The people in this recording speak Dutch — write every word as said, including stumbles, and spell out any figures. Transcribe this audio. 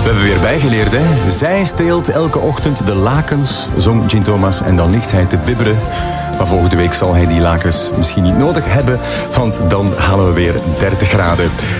We hebben weer bijgeleerd, hè. Zij steelt elke ochtend de lakens, zong Gin Thomas. En dan ligt hij te bibberen. Maar volgende week zal hij die lakens misschien niet nodig hebben, want dan halen we weer dertig graden.